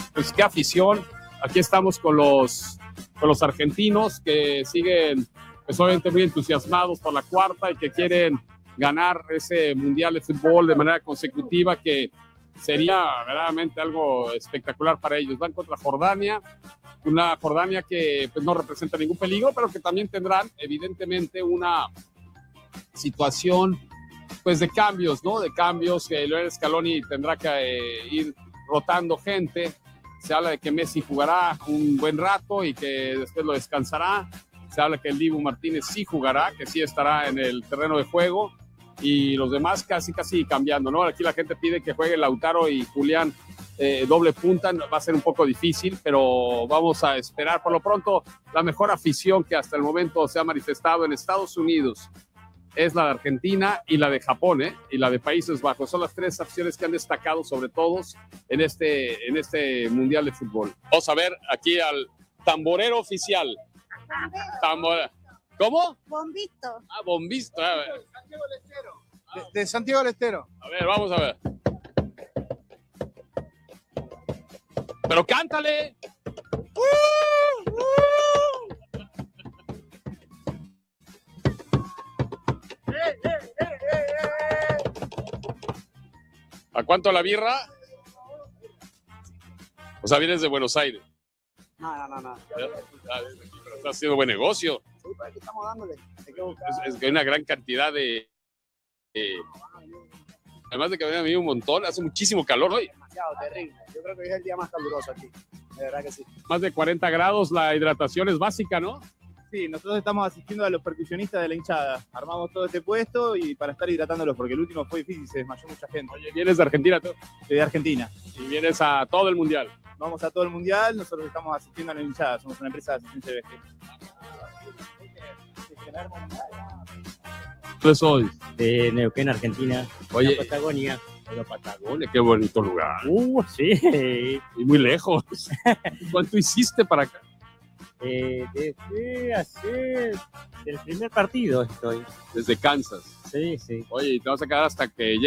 pues qué afición. Aquí estamos con los argentinos que siguen, pues obviamente muy entusiasmados por la cuarta y que quieren ganar ese mundial de fútbol de manera consecutiva, que sería verdaderamente algo espectacular para ellos. Van contra Jordania, una Jordania que pues no representa ningún peligro, pero que también tendrán evidentemente una situación pues de cambios, ¿no? De cambios que Lionel Scaloni tendrá que ir rotando gente. Se habla de que Messi jugará un buen rato y que después lo descansará. Se habla que el Dibu Martínez sí jugará, que sí estará en el terreno de juego, y los demás casi cambiando, ¿no? Aquí la gente pide que juegue Lautaro y Julián doble punta. Va a ser un poco difícil, pero vamos a esperar. Por lo pronto, la mejor afición que hasta el momento se ha manifestado en Estados Unidos es la de Argentina y la de Japón, y la de Países Bajos. Son las tres aficiones que han destacado sobre todos en este Mundial de Fútbol. Vamos a ver aquí al tamborero oficial. ¿Cómo? Bombito. Ah, bombista. A ver. Santiago del Estero. De Santiago del Estero. A ver, vamos a ver. Pero cántale. ¿A cuánto la birra? O sea, vienes de Buenos Aires. No. Pero está haciendo buen negocio. Sí, por aquí estamos dándole. Es que hay una gran cantidad de... además de que había venido un montón, hace muchísimo calor hoy. Demasiado terrible. Yo creo que hoy es el día más caluroso aquí. De verdad que sí. Más de 40 grados, la hidratación es básica, ¿no? Sí, nosotros estamos asistiendo a los percusionistas de la hinchada. Armamos todo este puesto y para estar hidratándolos, porque el último fue difícil, se desmayó mucha gente. Oye, vienes de Argentina tú, De Argentina. y vienes a todo el mundial. Vamos a todo el mundial, nosotros estamos asistiendo a la hinchada, somos una empresa de asistencia de viaje. ¿Tú soy? De Neuquén, Argentina. Oye, La Patagonia. la Patagonia, qué bonito lugar. Sí. Y muy lejos. ¿Cuánto hiciste para acá? Desde hace el primer partido estoy. Desde Kansas. Sí. Oye, y te vas a quedar hasta que